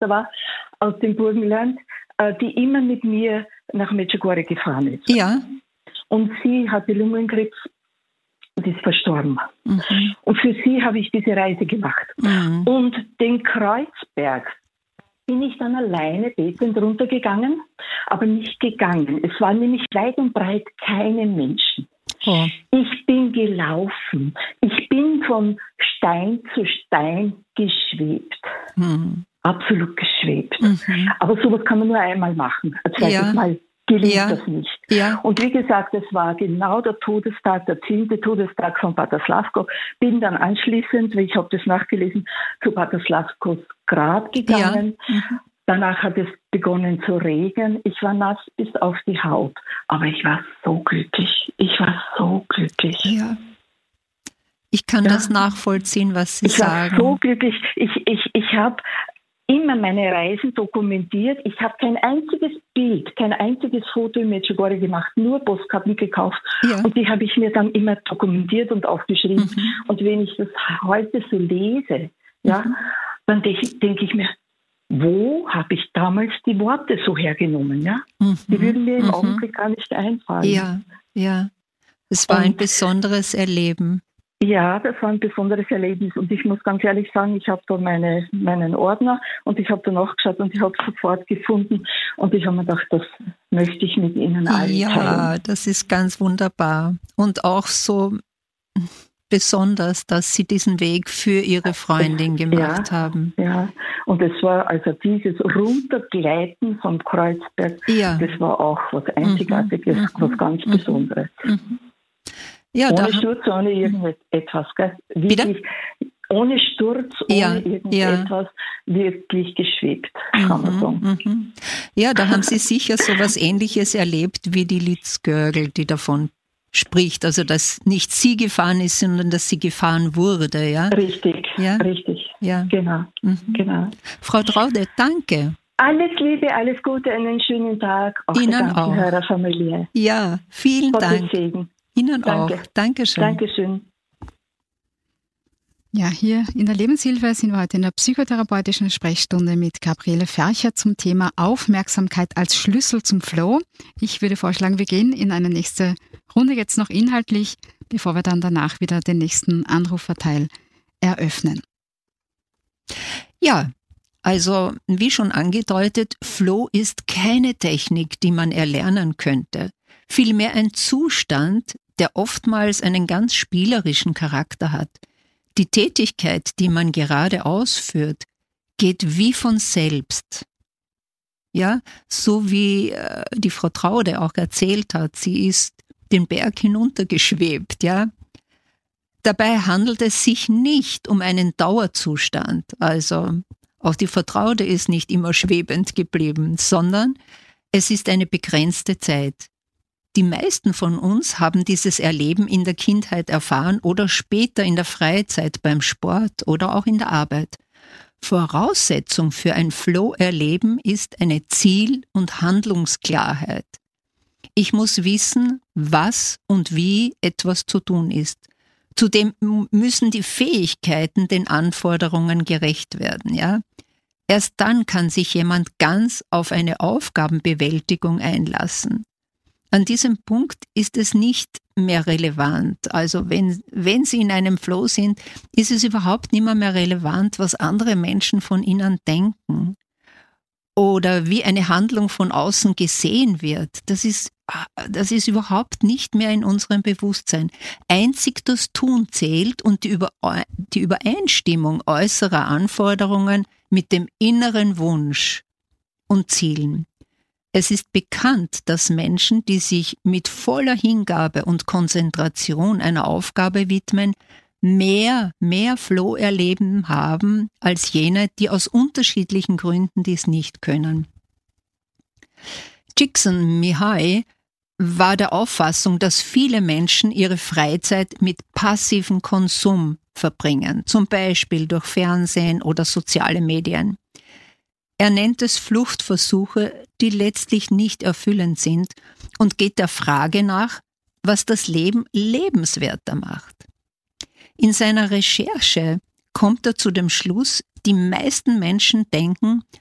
Schwester war aus dem Burgenland, die immer mit mir nach Medjugorje gefahren ist. Ja. Und sie hatte Lungenkrebs und ist verstorben. Mhm. Und für sie habe ich diese Reise gemacht. Mhm. Und den Kreuzberg bin ich dann alleine betend runtergegangen, aber nicht gegangen. Es waren nämlich weit und breit keine Menschen. Oh. Ich bin gelaufen. Ich bin von Stein zu Stein geschwebt. Mhm. Absolut geschwebt. Mhm. Aber sowas kann man nur einmal machen. Ein zweites Mal gelingt das nicht. Ja. Und wie gesagt, es war genau der Todestag, der 10. Todestag von Pater Slavko. Bin dann anschließend, ich habe das nachgelesen, zu Pater Slavkos Grab gegangen. Ja. Mhm. Danach hat es begonnen zu regnen. Ich war nass bis auf die Haut. Aber ich war so glücklich. Ja. Ich kann das nachvollziehen, was Sie sagen. Ich war so glücklich. Ich habe immer meine Reisen dokumentiert. Ich habe kein einziges Bild, kein einziges Foto in Medjugorje gemacht, nur Postkarten gekauft. Ja. Und die habe ich mir dann immer dokumentiert und aufgeschrieben. Mhm. Und wenn ich das heute so lese, dann denke ich mir, wo habe ich damals die Worte so hergenommen? Ja? Mhm. Die würden mir im Augenblick gar nicht einfallen. Ja. Es war ein besonderes Erleben. Ja, das war ein besonderes Erlebnis. Und ich muss ganz ehrlich sagen, ich habe da meinen Ordner und ich habe da nachgeschaut und ich habe es sofort gefunden. Und ich habe mir gedacht, das möchte ich mit Ihnen allen teilen. Ja, das ist ganz wunderbar. Und auch so besonders, dass Sie diesen Weg für Ihre Freundin gemacht haben. Ja, und es war also dieses Runtergleiten vom Kreuzberg, das war auch was Einzigartiges, was ganz Besonderes. Mhm. Ja, ohne Sturz, ohne irgendetwas. Gell? Wirklich, ohne Sturz, ohne irgendetwas, wirklich geschwebt, kann man sagen. Ja, da haben Sie sicher so was Ähnliches erlebt wie die Liz Görgel, die davon spricht. Also, dass nicht sie gefahren ist, sondern dass sie gefahren wurde. Ja? Richtig, ja. Genau. Genau. Frau Traude, danke. Alles Liebe, alles Gute, einen schönen Tag. Auch Ihnen der ganzen auch. Hörerfamilie. Ja, vielen Gottes Dank. Segen. Ihnen Danke. auch. Dankeschön. Dankeschön. Ja, hier in der Lebenshilfe sind wir heute in der psychotherapeutischen Sprechstunde mit Gabriele Fercher zum Thema Aufmerksamkeit als Schlüssel zum Flow. Ich würde vorschlagen, wir gehen in eine nächste Runde jetzt noch inhaltlich, bevor wir dann danach wieder den nächsten Anruferteil eröffnen. Ja, also wie schon angedeutet, Flow ist keine Technik, die man erlernen könnte. Vielmehr ein Zustand, der oftmals einen ganz spielerischen Charakter hat. Die Tätigkeit, die man gerade ausführt, geht wie von selbst. Ja, so wie die Frau Traude auch erzählt hat, sie ist den Berg hinuntergeschwebt, ja. Dabei handelt es sich nicht um einen Dauerzustand, also auch die Frau Traude ist nicht immer schwebend geblieben, sondern es ist eine begrenzte Zeit. Die meisten von uns haben dieses Erleben in der Kindheit erfahren oder später in der Freizeit beim Sport oder auch in der Arbeit. Voraussetzung für ein Flow-Erleben ist eine Ziel- und Handlungsklarheit. Ich muss wissen, was und wie etwas zu tun ist. Zudem müssen die Fähigkeiten den Anforderungen gerecht werden, ja. Erst dann kann sich jemand ganz auf eine Aufgabenbewältigung einlassen. An diesem Punkt ist es nicht mehr relevant. Also wenn Sie in einem Flow sind, ist es überhaupt nicht mehr relevant, was andere Menschen von Ihnen denken oder wie eine Handlung von außen gesehen wird. Das ist überhaupt nicht mehr in unserem Bewusstsein. Einzig das Tun zählt und die Übereinstimmung äußerer Anforderungen mit dem inneren Wunsch und Zielen. Es ist bekannt, dass Menschen, die sich mit voller Hingabe und Konzentration einer Aufgabe widmen, mehr Flow-Erleben haben als jene, die aus unterschiedlichen Gründen dies nicht können. Csikszentmihalyi war der Auffassung, dass viele Menschen ihre Freizeit mit passivem Konsum verbringen, zum Beispiel durch Fernsehen oder soziale Medien. Er nennt es Fluchtversuche, die letztlich nicht erfüllend sind und geht der Frage nach, was das Leben lebenswerter macht. In seiner Recherche kommt er zu dem Schluss, die meisten Menschen denken,